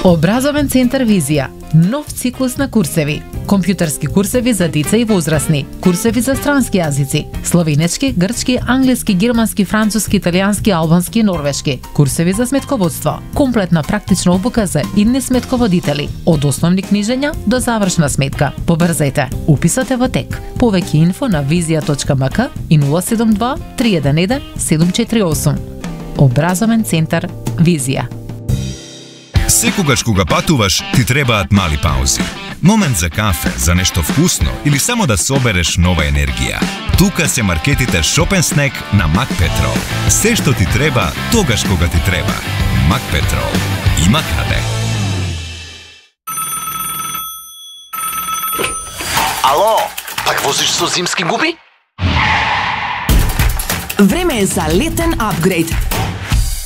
Образовен центар Визија. Нов циклус на курсеви. Компјутерски курсеви за деца и возрастни, курсеви за странски јазици, словенечки, грчки, англиски, германски, француски, италијански, албански и норвешки, курсеви за сметководство, комплетна практична обука за идни сметководители, од основни книжења до завршна сметка. Побрзајте, уписот е во тек. Повеќе инфо на vizia.mk и 072 311 748. Образовен центар Визија. Секогаш кога патуваш, ти требаат мали паузи. Момент за кафе, за нешто вкусно или само да собереш нова енергија. Тука се маркетите Shop & Snack на Макпетрол. Се што ти треба, тогаш кога ти треба. Макпетрол. Има каде. Ало, пак возиш со зимски губи? Време е за летен апгрейд.